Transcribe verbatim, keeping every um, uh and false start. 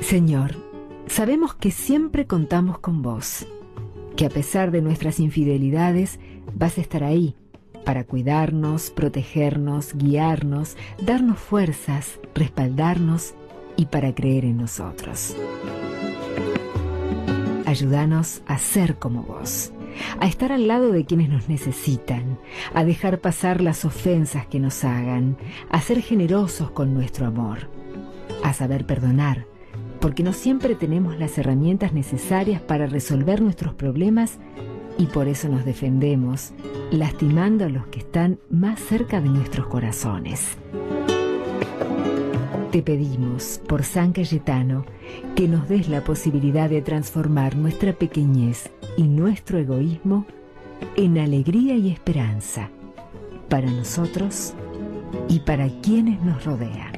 Señor, sabemos que siempre contamos con vos, que a pesar de nuestras infidelidades vas a estar ahí para cuidarnos, protegernos, guiarnos, darnos fuerzas, respaldarnos y para creer en nosotros. Ayúdanos a ser como vos, a estar al lado de quienes nos necesitan, a dejar pasar las ofensas que nos hagan, a ser generosos con nuestro amor, a saber perdonar, porque no siempre tenemos las herramientas necesarias para resolver nuestros problemas y por eso nos defendemos, lastimando a los que están más cerca de nuestros corazones. Te pedimos, por San Cayetano, que nos des la posibilidad de transformar nuestra pequeñez y nuestro egoísmo en alegría y esperanza, para nosotros y para quienes nos rodean.